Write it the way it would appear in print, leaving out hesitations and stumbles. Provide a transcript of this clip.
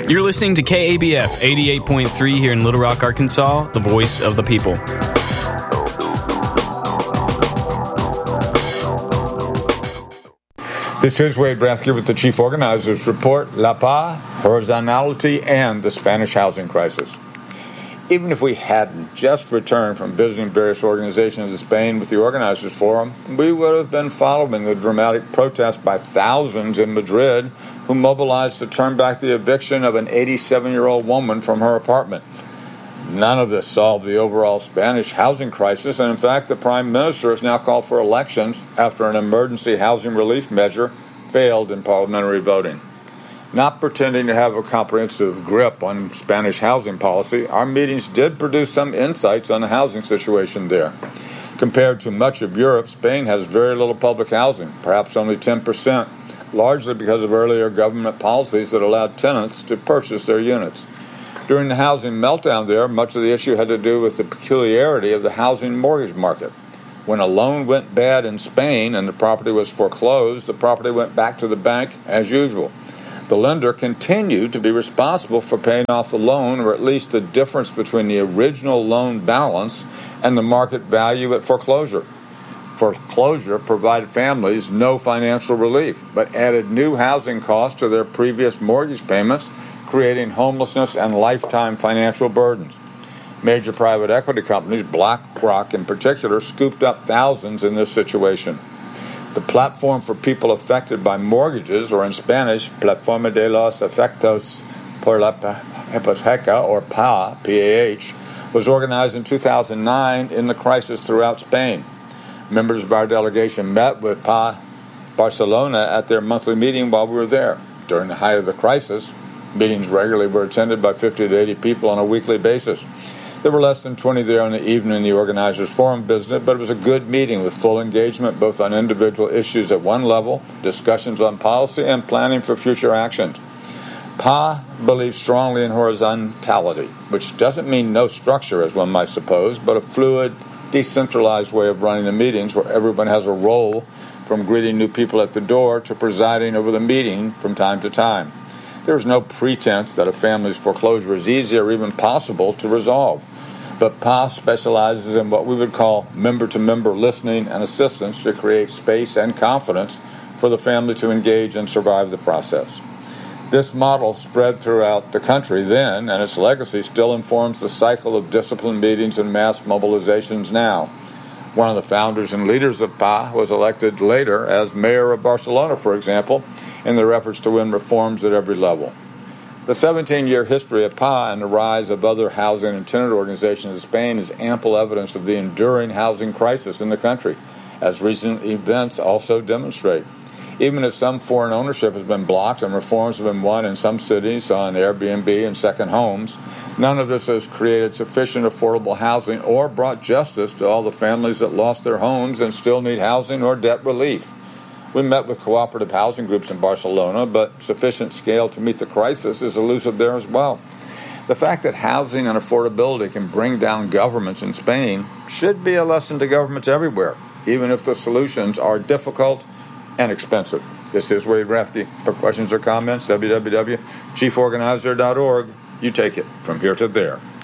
You're listening to KABF 88.3 here in Little Rock, Arkansas, the voice of the people. This is Wade Rathke with the Chief Organizers Report, La Paz, Horizontality, and the Spanish housing crisis. Even if we hadn't just returned from visiting various organizations in Spain with the Organizers Forum, we would have been following the dramatic protest by thousands in Madrid who mobilized to turn back the eviction of an 87-year-old woman from her apartment. None of this solved the overall Spanish housing crisis, and in fact, the Prime Minister has now called for elections after an emergency housing relief measure failed in parliamentary voting. Not pretending to have a comprehensive grip on Spanish housing policy, our meetings did produce some insights on the housing situation there. Compared to much of Europe, Spain has very little public housing, perhaps only 10%, largely because of earlier government policies that allowed tenants to purchase their units. During the housing meltdown there, much of the issue had to do with the peculiarity of the housing mortgage market. When a loan went bad in Spain and the property was foreclosed, the property went back to the bank as usual. The lender continued to be responsible for paying off the loan, or at least the difference between the original loan balance and the market value at foreclosure. Foreclosure provided families no financial relief, but added new housing costs to their previous mortgage payments, creating homelessness and lifetime financial burdens. Major private equity companies, BlackRock in particular, scooped up thousands in this situation. The Platform for People Affected by Mortgages, or in Spanish, Plataforma de los Afectados por la Hipoteca, or PAH, P-A-H, was organized in 2009 in the crisis throughout Spain. Members of our delegation met with PAH Barcelona at their monthly meeting while we were there. During the height of the crisis, meetings regularly were attended by 50 to 80 people on a weekly basis. There were less than 20 there on the evening the Organizers Forum visited, but it was a good meeting with full engagement both on individual issues at one level, discussions on policy, and planning for future actions. PAH believes strongly in horizontality, which doesn't mean no structure, as one might suppose, but a fluid, decentralized way of running the meetings where everyone has a role, from greeting new people at the door to presiding over the meeting from time to time. There is no pretense that a family's foreclosure is easy or even possible to resolve. But PAH specializes in what we would call member-to-member listening and assistance to create space and confidence for the family to engage and survive the process. This model spread throughout the country then, and its legacy still informs the cycle of disciplined meetings and mass mobilizations now. One of the founders and leaders of PAH was elected later as mayor of Barcelona, for example, in their efforts to win reforms at every level. The 17-year history of PAH and the rise of other housing and tenant organizations in Spain is ample evidence of the enduring housing crisis in the country, as recent events also demonstrate. Even if some foreign ownership has been blocked and reforms have been won in some cities on Airbnb and second homes, none of this has created sufficient affordable housing or brought justice to all the families that lost their homes and still need housing or debt relief. We met with cooperative housing groups in Barcelona, but sufficient scale to meet the crisis is elusive there as well. The fact that housing and affordability can bring down governments in Spain should be a lesson to governments everywhere, even if the solutions are difficult and expensive. This is Wade Rathke. For questions or comments, www.chieforganizer.org. You take it from here to there.